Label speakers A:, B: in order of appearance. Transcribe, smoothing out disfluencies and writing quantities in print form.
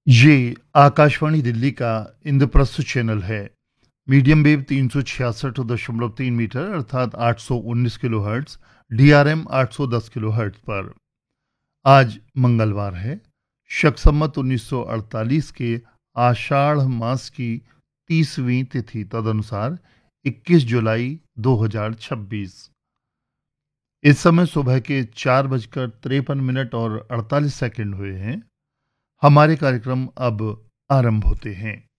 A: ये आकाशवाणी दिल्ली का इंद्रप्रस्थ चैनल है। मीडियम वेव 366.3 मीटर अर्थात 819 kilo hertz, DRM 810 kilo hertz पर। आज मंगलवार है, शक संवत 1948 के आषाढ़ मास की 30वीं तिथि तदनुसार 21 जुलाई 2026। इस समय सुबह के 4:53 और 48 सेकंड हुए हैं। हमारे कार्यक्रम अब आरंभ होते हैं।